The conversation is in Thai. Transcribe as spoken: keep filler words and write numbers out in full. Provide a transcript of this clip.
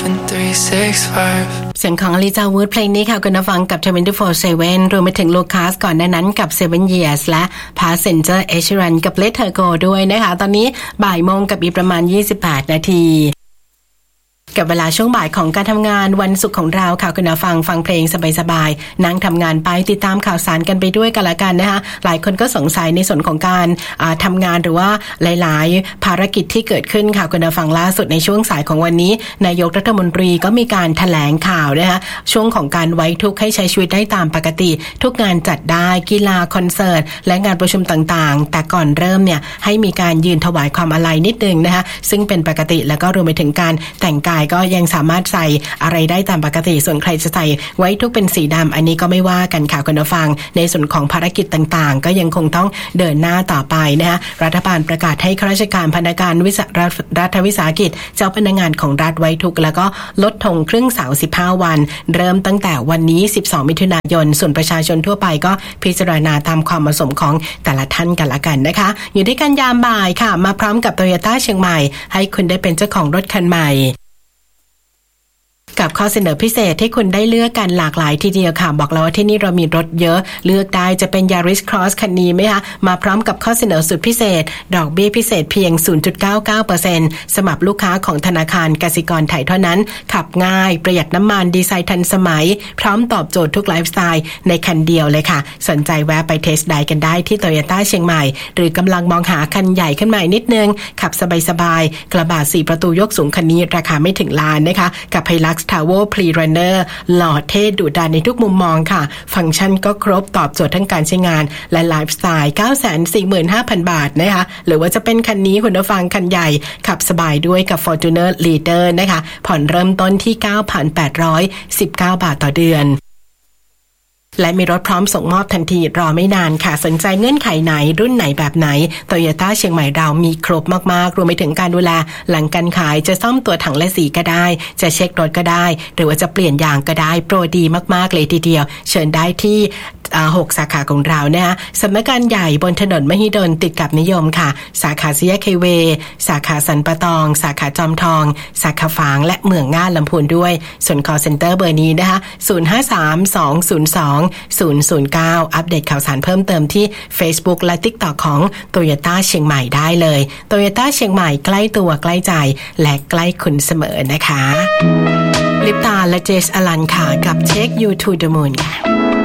เสียงของอลิซาวูดเพลงนี้ค่ะคุณผู้ฟังกับ ยี่สิบสี่ เซเว่น รวมไปถึงลูคัสก่อนหน้านั้นกับ seven years และ Passenger Assurance กับ Let Her Go ด้วยนะคะตอนนี้บ่ายโมงกับอีกประมาณยี่สิบแปดนาทีกับเวลาช่วงบ่ายของการทำงานวันศุกร์ของเราค่ะคุณผู้ฟังฟังเพลงสบายๆนั่งทำงานไปติดตามข่าวสารกันไปด้วยกันละกันนะคะหลายคนก็สงสัยในส่วนของการทำงานหรือว่าหลายๆภารกิจที่เกิดขึ้นค่ะคุณผู้ฟังล่าสุดในช่วงสายของวันนี้นายกรัฐมนตรีก็มีการแถลงข่าวนะคะช่วงของการไว้ทุกข์ให้ใช้ชีวิตได้ตามปกติทุกงานจัดได้กีฬาคอนเสิร์ตและงานประชุมต่างๆแต่ก่อนเริ่มเนี่ยให้มีการยืนถวายความอาลัยนิดนึงนะคะซึ่งเป็นปกติแล้วก็รวมไปถึงการแต่งกายก็ยังสามารถใส่อะไรได้ตามปกติส่วนใครจะใส่ไว้ทุกเป็นสีดำอันนี้ก็ไม่ว่ากันค่ะคุณผู้ฟังในส่วนของภารกิจต่างๆก็ยังคงต้องเดินหน้าต่อไปนะคะรัฐบาลประกาศให้ข้าราชการพนักงานวิสารัฐวิสาหกิจเจ้าพนักงานของรัฐไว้ทุกแล้วก็ลดธงครึ่งเสาสิบห้าวันเริ่มตั้งแต่วันนี้สิบสองมิถุนายนส่วนประชาชนทั่วไปก็พิจารณาตามความเหมาะสมของแต่ละท่านกันละกันนะคะอยู่ที่การยามบ่ายค่ะมาพร้อมกับ Toyota เชียงใหม่ให้คุณได้เป็นเจ้าของรถคันใหม่กับข้อเสนอพิเศษที่คุณได้เลือกกันหลากหลายทีเดียวค่ะบอกแล้วว่าที่นี่เรามีรถเยอะเลือกได้จะเป็น Yaris Cross คันนี้ไหมคะมาพร้อมกับข้อเสนอสุดพิเศษดอกเบี้ยพิเศษเพียง ศูนย์จุดเก้าเก้าเปอร์เซ็นต์ สำหรับลูกค้าของธนาคารกสิกรไทยเท่านั้นขับง่ายประหยัดน้ำมันดีไซน์ทันสมัยพร้อมตอบโจทย์ทุกไลฟ์สไตล์ในคันเดียวเลยค่ะสนใจแวะไปเทสต์ไดรฟ์กันได้ที่ Toyota เชียงใหม่หรือกำลังมองหาคันใหญ่ขึ้นใหม่นิดนึงขับสบายๆกระบะสี่ประตูยกสูงคันนี้ราคาไม่ถึงล้านนะคะกับ Hilux Tower Pre-Runner หล่อเท่ดุดันในทุกมุมมองค่ะฟังก์ชันก็ครบตอบโจทย์ทั้งการใช้งานและไลฟ์สไตล์ เก้าแสนสี่หมื่นห้าพัน บาทนะคะหรือว่าจะเป็นคันนี้คุณผู้ฟังคันใหญ่ขับสบายด้วยกับ Fortuner Leader นะคะผ่อนเริ่มต้นที่ เก้าพันแปดร้อยสิบเก้า บาทต่อเดือนและมีรถพร้อมส่งมอบทันทีรอไม่นานค่ะสนใจเงื่อนไขไหนรุ่นไหนแบบไหน Toyota เชียงใหม่เรามีครบมากๆรวมไปถึงการดูแลหลังการขายจะซ่อมตัวถังและสีก็ได้จะเช็ครถก็ได้หรือว่าจะเปลี่ยนยางก็ได้โปรดีมากๆเลยทีเดียวเชิญได้ที่หกสาขาของเรานะคะสำนักงานใหญ่บนถนนมหิดลติดกับนิยมค่ะสาขาสี่แยกไฮเวย์สาขาสันปะตองสาขาจอมทองสาขาฝางและเมืองง่าลำพูนด้วยส่วน call center เบอร์นี้นะคะศูนย์ ห้า สาม สอง ศูนย์ สอง ศูนย์ ศูนย์ เก้าอัปเดตข่าวสารเพิ่มเติมที่ Facebook และ TikTok ของ Toyota เชียงใหม่ได้เลย Toyota เชียงใหม่ใกล้ตัวใกล้ใจและใกล้คุณเสมอนะคะลิปตาและเจสอลันค่ะกับ Take You to the Moon ค่ะ